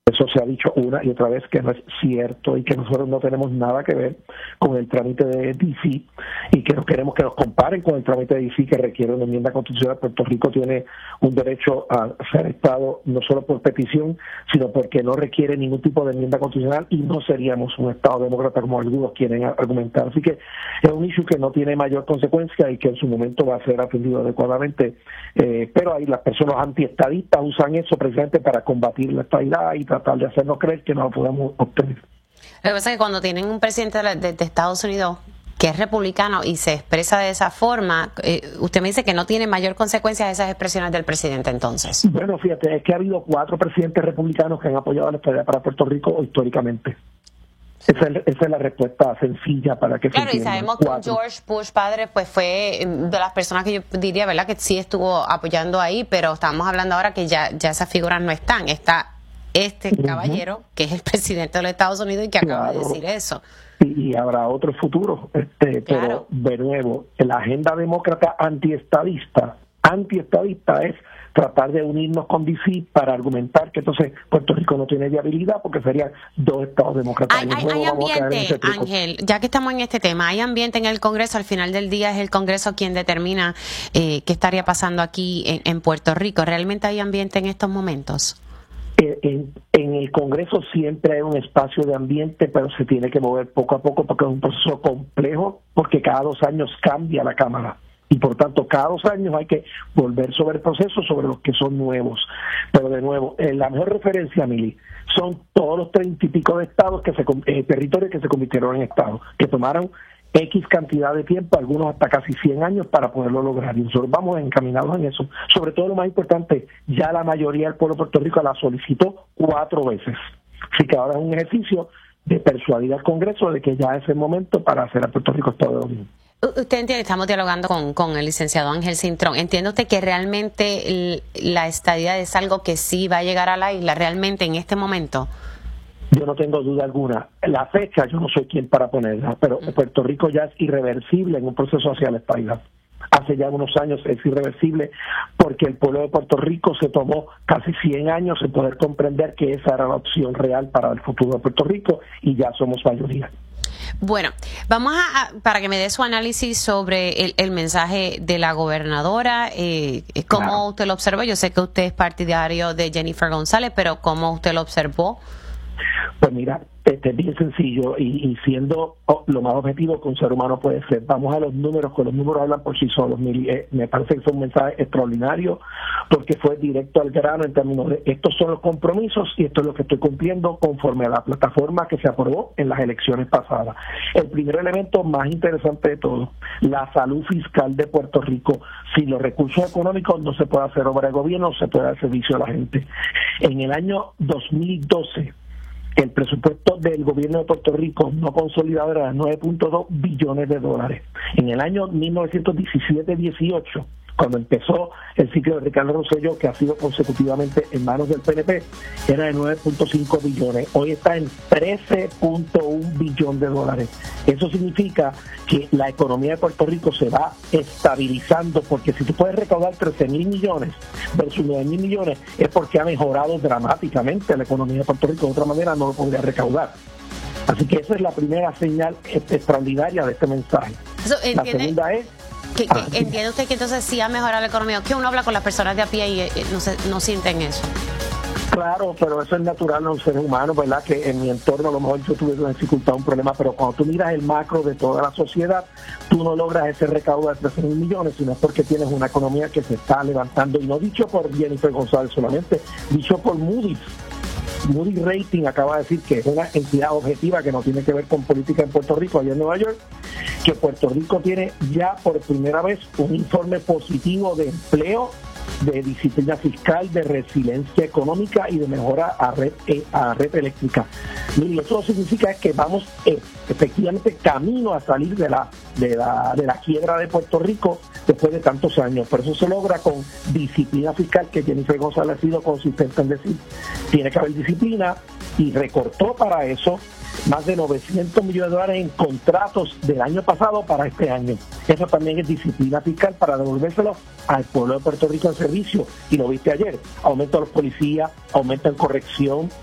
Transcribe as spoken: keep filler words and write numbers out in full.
Eso se ha dicho una y otra vez que no es cierto y que nosotros no tenemos nada que ver con el trámite de D C y que no queremos que nos comparen con el trámite de D C que requiere una enmienda constitucional. Puerto Rico tiene un derecho a ser Estado no solo por petición, sino porque no requiere ningún tipo de enmienda constitucional y no seríamos un Estado demócrata como algunos quieren argumentar. Así que es un issue que no tiene mayor consecuencia y que en su momento va a ser atendido adecuadamente. Eh, pero ahí las personas antiestadistas usan eso precisamente para combatir la estadidad y tratar de hacernos creer que no lo podemos obtener. Lo que pasa es que cuando tienen un presidente de, de, de Estados Unidos que es republicano y se expresa de esa forma, eh, usted me dice que no tiene mayor consecuencia esas expresiones del presidente entonces. Bueno, fíjate, es que ha habido cuatro presidentes republicanos que han apoyado la estadidad para Puerto Rico históricamente. Esa es, esa es la respuesta sencilla para que claro, se entienda. Claro, y sabemos que cuatro. George Bush padre pues fue de las personas que yo diría, ¿verdad?, que sí estuvo apoyando ahí, pero estamos hablando ahora que ya, ya esas figuras no están. Está este uh-huh. caballero, que es el presidente de los Estados Unidos y que claro. acaba de decir eso. Y, y habrá otros futuros, este, claro. Pero de nuevo, la agenda demócrata antiestadista, antiestadista es tratar de unirnos con D C para argumentar que entonces Puerto Rico no tiene viabilidad porque serían dos estados demócratas. Hay, hay, hay ambiente, Ángel, ya que estamos en este tema, hay ambiente en el Congreso. Al final del día es el Congreso quien determina eh, qué estaría pasando aquí en, en Puerto Rico. ¿Realmente hay ambiente en estos momentos? En, en el Congreso siempre hay un espacio de ambiente, pero se tiene que mover poco a poco porque es un proceso complejo, porque cada dos años cambia la Cámara. Y por tanto, cada dos años hay que volver sobre el proceso, sobre los que son nuevos. Pero de nuevo, eh, la mejor referencia, Mili, son todos los treinta y pico de estados, que se eh, territorios que se convirtieron en estados, que tomaron X cantidad de tiempo, algunos hasta casi cien años para poderlo lograr. Y nosotros vamos encaminados en eso. Sobre todo lo más importante, ya la mayoría del pueblo de Puerto Rico la solicitó cuatro veces. Así que ahora es un ejercicio de persuadir al Congreso de que ya es el momento para hacer a Puerto Rico Estado de la Unión. Usted entiende, estamos dialogando con, con el licenciado Ángel Cintrón. ¿Entiende usted que realmente el, la estadidad es algo que sí va a llegar a la isla realmente en este momento? Yo no tengo duda alguna. La fecha yo no soy quien para ponerla, pero Puerto Rico ya es irreversible en un proceso hacia la estadidad. Hace ya unos años es irreversible porque el pueblo de Puerto Rico se tomó casi cien años en poder comprender que esa era la opción real para el futuro de Puerto Rico y ya somos mayoría. Bueno, vamos a, a para que me dé su análisis sobre el, el mensaje de la gobernadora, eh, cómo claro. usted lo observó. Yo sé que usted es partidario de Jennifer González, pero ¿cómo usted lo observó? Pues mira, este es bien sencillo y, y siendo oh, lo más objetivo que un ser humano puede ser. Vamos a los números, que los números hablan por sí solos. Me, eh, me parece que fue un mensaje extraordinario porque fue directo al grano en términos de estos son los compromisos y esto es lo que estoy cumpliendo conforme a la plataforma que se aprobó en las elecciones pasadas. El primer elemento más interesante de todo, la salud fiscal de Puerto Rico. Sin los recursos económicos no se puede hacer obra de gobierno, no se puede dar servicio a la gente. En el año dos mil doce, el presupuesto del gobierno de Puerto Rico no consolidado era nueve punto dos billones de dólares. En el año mil novecientos diecisiete dieciocho, cuando empezó el ciclo de Ricardo Rosselló, que ha sido consecutivamente en manos del P N P, era de nueve punto cinco billones. Hoy está en trece punto uno billón de dólares. Eso significa que la economía de Puerto Rico se va estabilizando, porque si tú puedes recaudar trece mil millones versus nueve mil millones, es porque ha mejorado dramáticamente la economía de Puerto Rico. De otra manera no lo podría recaudar. Así que esa es la primera señal extraordinaria de este mensaje. Eso, la segunda es Que, que entiende usted que entonces sí ha mejorado la economía, que uno habla con las personas de a pie y eh, no, se, no sienten eso. Claro, pero eso es natural en un ser humano, ¿verdad? Que en mi entorno a lo mejor yo tuve una dificultad, un problema, pero cuando tú miras el macro de toda la sociedad, tú no logras ese recaudo de trece mil millones, sino porque tienes una economía que se está levantando, y no dicho por Jennifer González solamente, dicho por Moody's. Moody's Rating acaba de decir que es una entidad objetiva que no tiene que ver con política en Puerto Rico, allá en Nueva York, que Puerto Rico tiene ya por primera vez un informe positivo de empleo, de disciplina fiscal, de resiliencia económica y de mejora a red, a red eléctrica. Y eso significa que vamos eh, efectivamente camino a salir de la, de, la, de la quiebra de Puerto Rico después de tantos años. Por eso se logra con disciplina fiscal, que Jennifer González ha sido consistente en decir, tiene que haber disciplina, y recortó para eso más de novecientos millones de dólares en contratos del año pasado para este año. Eso también es disciplina fiscal para devolvérselo al pueblo de Puerto Rico en servicio. Y lo viste ayer, aumento a los policías, aumento en corrección,